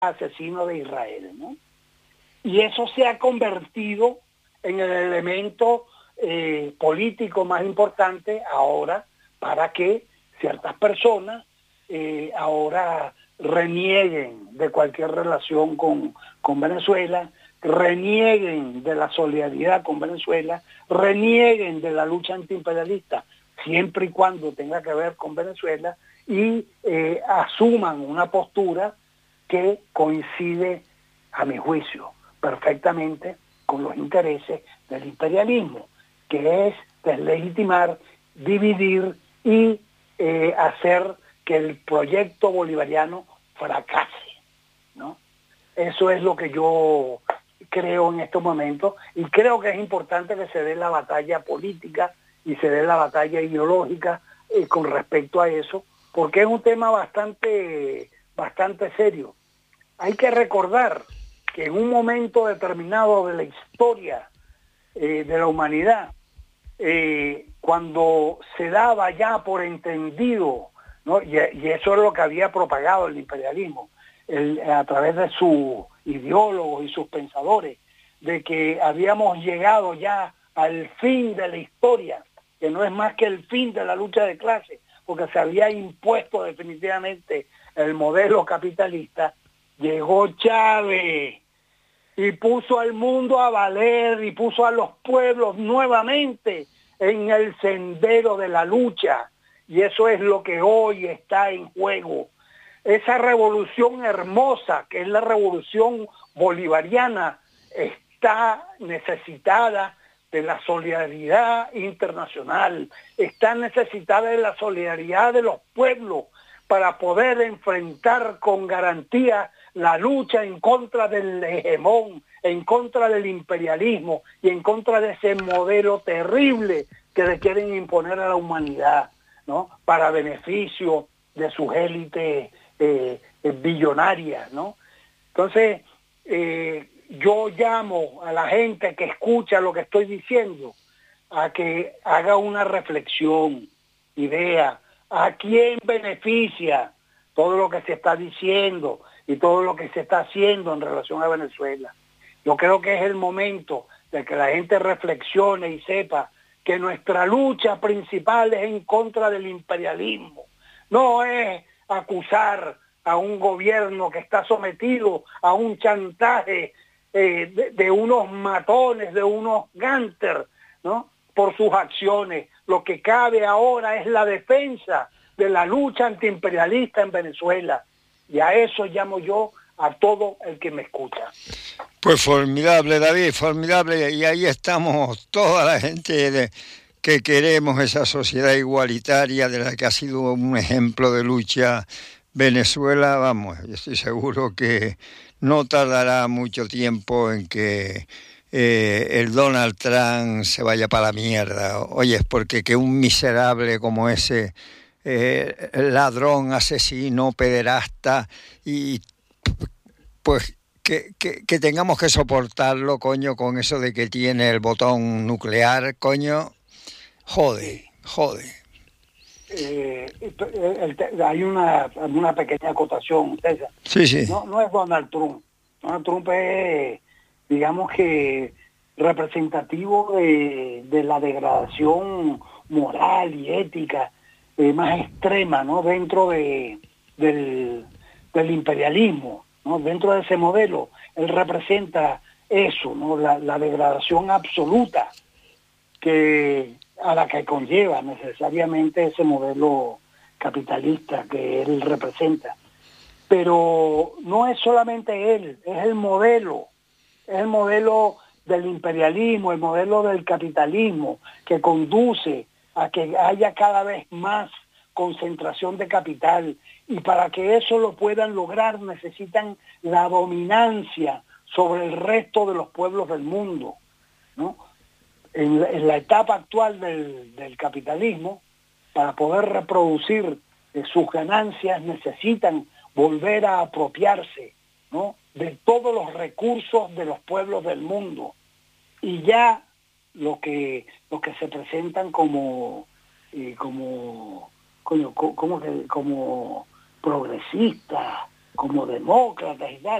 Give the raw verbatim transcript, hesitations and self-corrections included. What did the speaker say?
asesino de Israel, ¿no? Y eso se ha convertido en el elemento eh, político más importante ahora para que ciertas personas eh, ahora renieguen de cualquier relación con, con Venezuela, renieguen de la solidaridad con Venezuela, renieguen de la lucha antiimperialista, siempre y cuando tenga que ver con Venezuela, y eh, asuman una postura que coincide, a mi juicio, perfectamente con los intereses del imperialismo, que es deslegitimar, dividir y eh, hacer que el proyecto bolivariano fracase, ¿no? Eso es lo que yo creo en estos momentos, y creo que es importante que se dé la batalla política y se dé la batalla ideológica eh, con respecto a eso, porque es un tema bastante, bastante serio. Hay que recordar que en un momento determinado de la historia eh, de la humanidad, eh, cuando se daba ya por entendido, ¿no? y, y eso es lo que había propagado el imperialismo, el, a través de sus ideólogos y sus pensadores, de que habíamos llegado ya al fin de la historia, que no es más que el fin de la lucha de clases, porque se había impuesto definitivamente el modelo capitalista. Llegó Chávez y puso al mundo a valer y puso a los pueblos nuevamente en el sendero de la lucha, y eso es lo que hoy está en juego. Esa revolución hermosa que es la revolución bolivariana está necesitada de la solidaridad internacional, está necesitada de la solidaridad de los pueblos para poder enfrentar con garantía la lucha en contra del hegemón, en contra del imperialismo y en contra de ese modelo terrible que le quieren imponer a la humanidad, ¿no? Para beneficio de sus élites eh, eh, billonarias, ¿no? Entonces, eh, yo llamo a la gente que escucha lo que estoy diciendo a que haga una reflexión y vea a quién beneficia todo lo que se está diciendo y todo lo que se está haciendo en relación a Venezuela. Yo creo que es el momento de que la gente reflexione y sepa que nuestra lucha principal es en contra del imperialismo. No es acusar a un gobierno que está sometido a un chantaje eh, de, de unos matones, de unos gánster, ¿no? Por sus acciones. Lo que cabe ahora es la defensa de la lucha antiimperialista en Venezuela. Y a eso llamo yo a todo el que me escucha. Pues formidable, David, formidable. Y ahí estamos toda la gente de, que queremos esa sociedad igualitaria de la que ha sido un ejemplo de lucha Venezuela. Vamos, yo estoy seguro que no tardará mucho tiempo en que eh, el Donald Trump se vaya para la mierda. Oye, es porque que un miserable como ese, eh, ladrón, asesino, pederasta, y pues que, que, que tengamos que soportarlo, coño, con eso de que tiene el botón nuclear, coño, jode, jode. Eh, el, el, hay una, una pequeña acotación, César. Sí, sí. No, no es Donald Trump. Donald Trump es, digamos que, representativo de, de la degradación moral y ética eh, más extrema, ¿no? Dentro de, del, del imperialismo, ¿no? Dentro de ese modelo, él representa eso, ¿no? La, la degradación absoluta que a la que conlleva necesariamente ese modelo capitalista que él representa. Pero no es solamente él, es el modelo, es el modelo del imperialismo, el modelo del capitalismo que conduce a que haya cada vez más concentración de capital, y para que eso lo puedan lograr necesitan la dominancia sobre el resto de los pueblos del mundo, ¿no? En, en la etapa actual del, del capitalismo, para poder reproducir eh, sus ganancias, necesitan volver a apropiarse, ¿no? de todos los recursos de los pueblos del mundo. Y ya lo que, lo que se presentan como, eh, como, como, como, como progresistas como demócratas y tal.